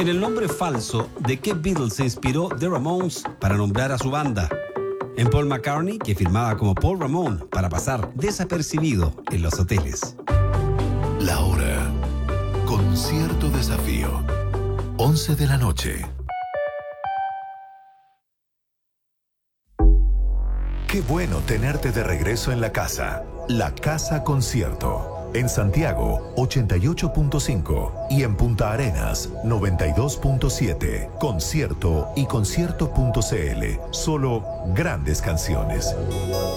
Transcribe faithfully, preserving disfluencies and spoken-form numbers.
En el nombre falso, ¿de qué Beatles se inspiró The Ramones para nombrar a su banda? En Paul McCartney, que firmaba como Paul Ramone para pasar desapercibido en los hoteles. La hora. Concierto Desafío. once de la noche. Qué bueno tenerte de regreso en la casa. La Casa Concierto. En Santiago, ochenta y ocho punto cinco. Y en Punta Arenas, noventa y dos punto siete. Concierto y concierto punto c l. Solo grandes canciones.